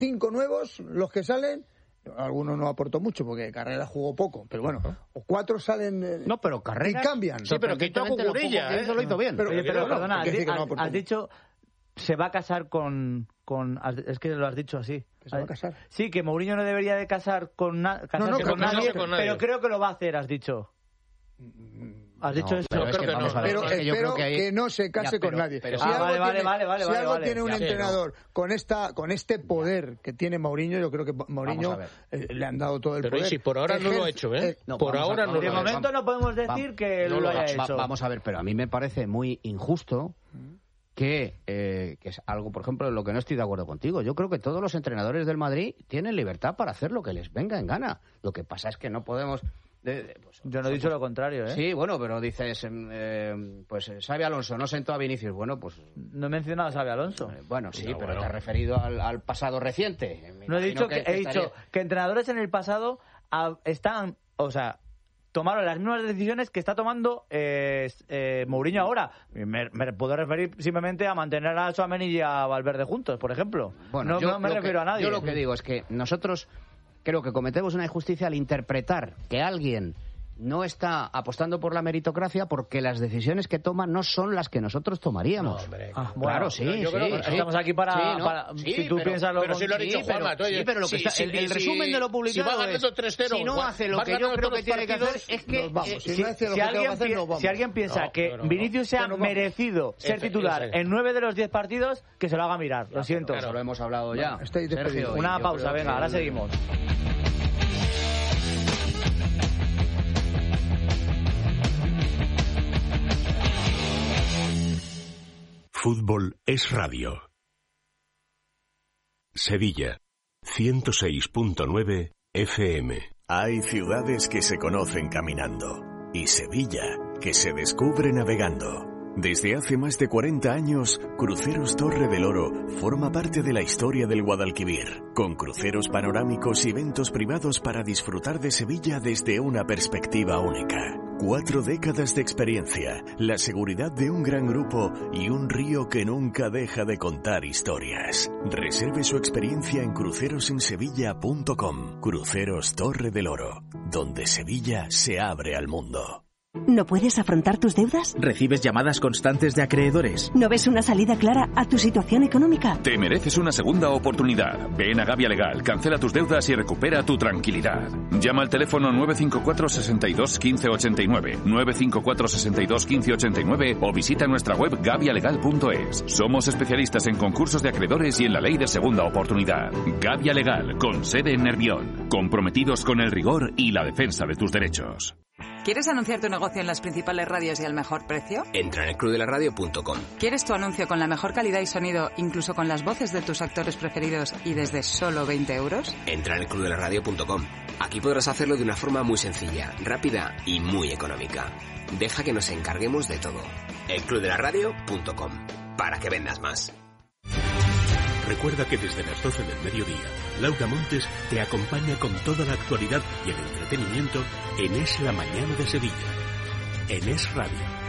5 nuevos, los que salen, algunos no aportó mucho porque Carrera jugó poco, pero bueno, o 4 salen no, pero Carrera y cambian. Sí, pero quitó a Cucurella, eso lo hizo bien. Pero perdona, has dicho se va a casar con es que lo has dicho así. ¿Que se va a casar? Sí, que Mourinho no debería de casarse con nadie, pero creo que lo va a hacer, has dicho. ¿Has dicho eso? Pero espero que no se case con nadie. Si algo tiene un entrenador con este poder que tiene Mourinho, yo creo que Mourinho le han dado todo el poder. Pero si por ahora no lo ha hecho, ¿eh? Por ahora no lo ha hecho. De momento no podemos decir que lo haya hecho. Vamos a ver, pero a mí me parece muy injusto que es algo, por ejemplo, en lo que no estoy de acuerdo contigo. Yo creo que todos los entrenadores del Madrid tienen libertad para hacer lo que les venga en gana. Lo que pasa es que no podemos... Yo no he dicho lo contrario, ¿eh? Sí, bueno, pero dices, pues Xabi Alonso no sentó a Vinicius. Bueno, pues... No he mencionado a Xabi Alonso. Bueno, sí, pero te has referido al pasado reciente. No he dicho he dicho que entrenadores en el pasado están, o sea, tomaron las mismas decisiones que está tomando Mourinho ahora. Me puedo referir simplemente a mantener a Tchouaméni y a Valverde juntos, por ejemplo. Bueno, no me refiero a nadie. Yo lo que digo es que nosotros creo que cometemos una injusticia al interpretar que alguien no está apostando por la meritocracia porque las decisiones que toma no son las que nosotros tomaríamos. No, hombre, claro, sí. Estamos aquí para si tú piensas lo pero sí lo ha dicho Juanma. Pero lo que el resumen de lo publicado es, si no hace lo que yo creo que tiene que hacer, es que si alguien piensa que Vinicius se ha merecido ser titular en 9 de los 10 partidos, que se lo haga mirar. Lo siento. Eso lo hemos hablado ya. Sergio, una pausa, venga, ahora seguimos. Fútbol es radio. Sevilla, 106.9 FM. Hay ciudades que se conocen caminando y Sevilla que se descubre navegando. Desde hace más de 40 años, Cruceros Torre del Oro forma parte de la historia del Guadalquivir, con cruceros panorámicos y eventos privados para disfrutar de Sevilla desde una perspectiva única. 4 décadas de experiencia, la seguridad de un gran grupo y un río que nunca deja de contar historias. Reserve su experiencia en crucerosensevilla.com. Cruceros Torre del Oro, donde Sevilla se abre al mundo. ¿No puedes afrontar tus deudas? ¿Recibes llamadas constantes de acreedores? ¿No ves una salida clara a tu situación económica? Te mereces una segunda oportunidad. Ven a Gavia Legal, cancela tus deudas y recupera tu tranquilidad. Llama al teléfono 954 62 15 89, 954 62 15 89 o visita nuestra web gavialegal.es. Somos especialistas en concursos de acreedores y en la ley de segunda oportunidad. Gavia Legal, con sede en Nervión. Comprometidos con el rigor y la defensa de tus derechos. ¿Quieres anunciar tu negocio en las principales radios y al mejor precio? Entra en elclubdelaradio.com. ¿Quieres tu anuncio con la mejor calidad y sonido, incluso con las voces de tus actores preferidos y desde solo 20 euros? Entra en elclubdelaradio.com. Aquí podrás hacerlo de una forma muy sencilla, rápida y muy económica. Deja que nos encarguemos de todo. elclubdelaradio.com. Para que vendas más. Recuerda que desde las 12 del mediodía, Laura Montes te acompaña con toda la actualidad y el entretenimiento en Es la Mañana de Sevilla, en Es Radio.